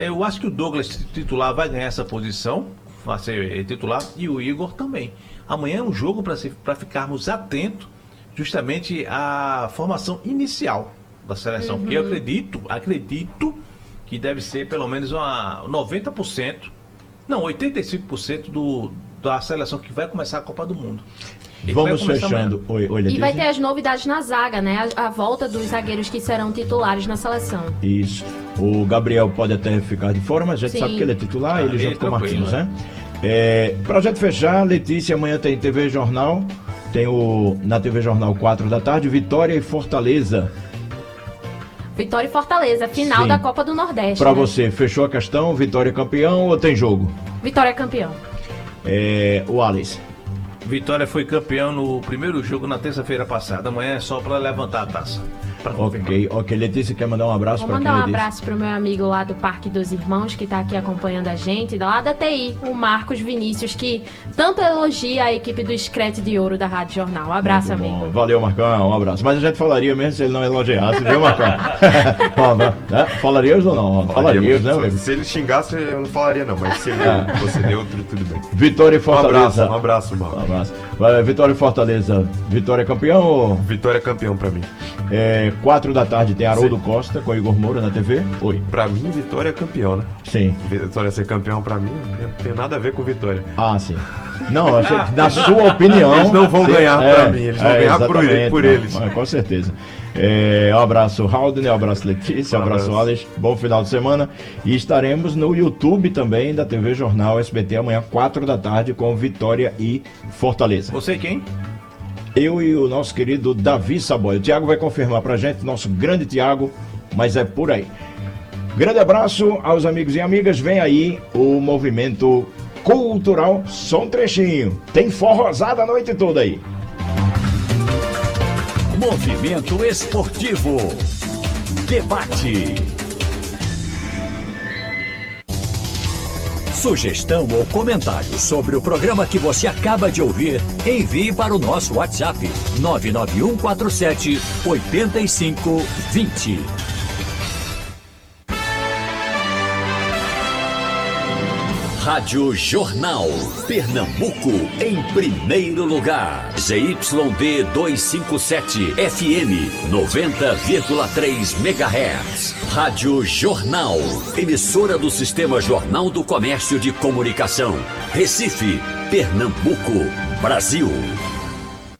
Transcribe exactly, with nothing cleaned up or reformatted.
Eu acho que o Douglas titular vai ganhar essa posição, vai ser titular, e o Igor também. Amanhã é um jogo para ficarmos atentos justamente à formação inicial da seleção, uhum. que eu acredito, acredito que deve ser pelo menos uma noventa por cento, não, oitenta e cinco por cento do, da seleção que vai começar a Copa do Mundo. E vamos fechando. Oi, oi, e vai ter as novidades na zaga, né? A, a volta dos zagueiros que serão titulares na seleção. Isso. O Gabriel pode até ficar de fora, mas a gente Sim. sabe que ele é titular, ah, ele junto com o Marquinhos, né? É, pra gente fechar, Letícia, amanhã tem T V Jornal, tem o na T V Jornal quatro da tarde, Vitória e Fortaleza. Vitória e Fortaleza, final Sim. da Copa do Nordeste. Pra né? você, fechou a questão, Vitória campeão ou tem jogo? Vitória campeão. É, o Alice. Vitória foi campeão no primeiro jogo na terça-feira passada. Amanhã é só para levantar a taça. Ok, ok. Letícia, quer mandar um abraço para quem? Vou mandar um abraço para o meu amigo lá do Parque dos Irmãos, que está aqui acompanhando a gente, lá da T I, o Marcos Vinícius, que tanto elogia a equipe do Screte de Ouro da Rádio Jornal. Um abraço, Muito amigo. Bom. Valeu, Marcão, um abraço. Mas a gente falaria mesmo se ele não elogiasse, viu, Marcão? é? Falaríamos ou não? Falaríamos, né, amigo? Se ele xingasse, eu não falaria não, mas se ele é. fosse neutro, tudo bem. Vitória e Fortaleza. Um abraço, um abraço, Marcos. Um abraço. Vitória e Fortaleza. Vitória campeão ou... Vitória campeão pra mim. É, quatro da tarde tem Haroldo Sim. Costa com Igor Moura na T V. Oi. Pra mim, Vitória é campeão, né? Sim. Vitória ser campeão pra mim não tem nada a ver com Vitória. Ah, sim. Não, achei que, na sua opinião... Eles não vão sim, ganhar é, pra mim, eles vão é, ganhar por, por eles. Não, com certeza. É, um abraço, Haldane, um abraço, Letícia, um abraço, Alex. Bom final de semana. E estaremos no YouTube também da T V Jornal S B T amanhã, quatro da tarde, com Vitória e Fortaleza. Você quem? Eu e o nosso querido Davi Saboia. O Thiago vai confirmar pra gente, nosso grande Thiago, mas é por aí. Grande abraço aos amigos e amigas. Vem aí o movimento cultural. Só um trechinho. Tem forrosada a noite toda aí. Movimento esportivo. Debate. Sugestão ou comentário sobre o programa que você acaba de ouvir, envie para o nosso WhatsApp nove nove um quatro sete oito cinco dois zero. Rádio Jornal, Pernambuco, em primeiro lugar. Z Y D duzentos e cinquenta e sete, F M, noventa vírgula três megahertz. Rádio Jornal, emissora do Sistema Jornal do Comércio de Comunicação. Recife, Pernambuco, Brasil.